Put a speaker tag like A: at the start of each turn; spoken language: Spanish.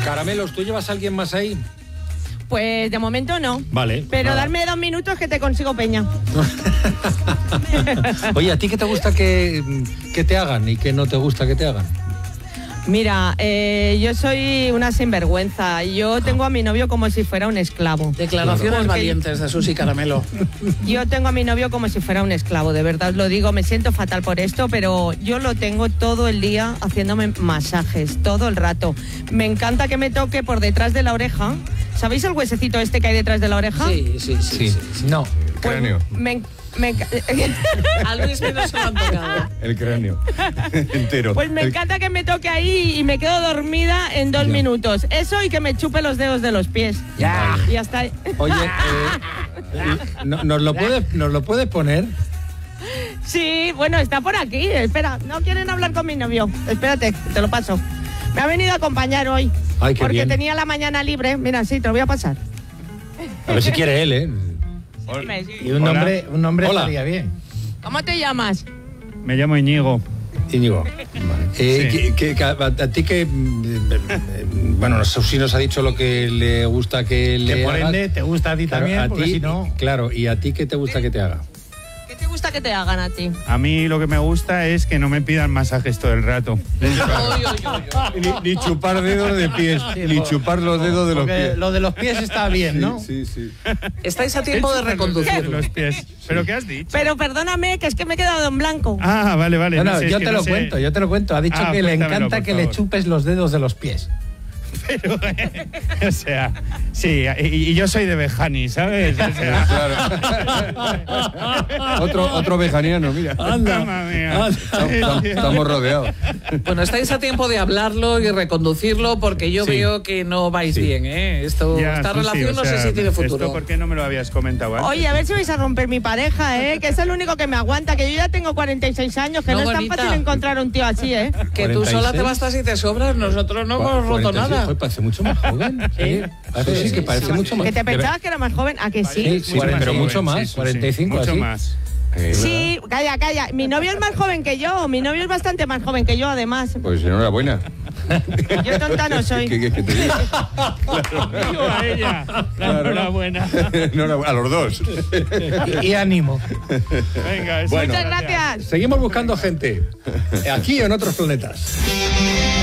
A: Caramelos, ¿tú llevas a alguien más ahí?
B: Pues de momento no.
A: Vale.
B: Pero
A: nada.
B: darme 2 minutos que te consigo peña.
A: Oye, ¿a ti qué te gusta que te hagan y qué no te gusta que te hagan?
B: Mira, yo soy una sinvergüenza. Yo tengo a mi novio como si fuera un esclavo.
C: Declaraciones
B: Porque
C: valientes de Susi Caramelo.
B: Yo tengo a mi novio como si fuera un esclavo, de verdad os lo digo. Me siento fatal por esto, pero yo lo tengo todo el día haciéndome masajes, todo el rato. Me encanta que me toque por detrás de la oreja. ¿Sabéis el huesecito este que hay detrás de la oreja?
C: Sí.
A: No.
B: Pues
D: Cráneo.
C: A Luis no se lo han tocado.
D: El cráneo. Entero.
B: Pues me encanta que me toque ahí y me quedo dormida en 2 minutos. Eso y que me chupe los dedos de los pies.
A: Ya.
B: Y hasta ahí.
A: Oye, ¿nos lo puedes poner?
B: Sí, bueno, está por aquí. Espera, no quieren hablar con mi novio. Espérate, te lo paso. Me ha venido a acompañar hoy.
A: Ay, qué
B: porque
A: bien.
B: tenía la mañana libre. Mira, sí, te lo voy a pasar.
A: A ver si quiere él, ¿eh?
E: Y un nombre
A: Hola.
E: estaría bien.
B: ¿Cómo te llamas?
F: Me llamo Íñigo.
A: Íñigo.
F: Sí.
A: A ti que... bueno, no sé si nos ha dicho lo que le gusta que le
E: Que por
A: hagas.
E: ende te gusta a ti
A: Claro,
E: también,
A: a
E: porque
A: ti,
E: si no...
A: Claro, ¿y a ti qué te gusta que te haga?
B: ¿Qué te gusta que te hagan a ti?
F: A mí lo que me gusta es que no me pidan masajes todo el rato.
D: Ni chupar dedos de pies, ni chupar los dedos de los
E: Porque
D: pies.
E: lo de los pies está bien, ¿no?
D: Sí.
C: Estáis a tiempo de reconducirlo.
F: Los pies. ¿Pero qué has dicho?
B: Pero perdóname, que es que me he quedado en blanco.
F: Ah, vale.
E: No,
F: No sé, es
E: yo
F: que
E: te
F: no
E: lo
F: sé.
E: cuento. Ha dicho
F: Ah,
E: que le
F: cuéntamelo,
E: encanta
F: por
E: que le
F: favor.
E: chupes los dedos de los pies.
F: Pero, o sea, sí, y yo soy de Bejani, ¿sabes? O sea,
D: Otro vejaniano, mira.
F: mamma mía.
D: Estamos rodeados.
C: Bueno, estáis a tiempo de hablarlo y reconducirlo porque yo veo que no vais bien, ¿eh? Esta
F: Susi,
C: relación
F: o
C: no sé
F: sea,
C: si tiene futuro.
F: ¿Esto por qué no me lo habías comentado antes?
B: Oye, a ver si vais a romper mi pareja, ¿eh? Que es el único que me aguanta, que yo ya tengo 46 años, que no,
C: No,
B: es tan
C: bonita.
B: fácil encontrar un tío así, ¿eh?
C: Que tú
A: 46.
C: sola te bastas y te sobras, nosotros no hemos roto
A: 46,
C: nada.
A: joder, parece mucho más joven. Sí, parece que parece mucho más.
B: Que te pensabas que era más joven, ¿a que sí?
A: Sí, pero mucho más,
F: Sí, Susi,
A: 45
F: mucho
A: así.
F: más.
B: Sí, calla. Mi novio es más joven que yo. Mi novio es bastante más joven que yo, además.
D: Pues enhorabuena.
B: Yo tonta no soy.
D: ¿Qué quieres que te diga?
F: Digo a ella. Enhorabuena.
D: Enhorabuena. A los dos.
E: Y ánimo.
F: Venga,
A: Bueno.
B: Muchas gracias.
A: Seguimos buscando gente. Aquí o en otros planetas.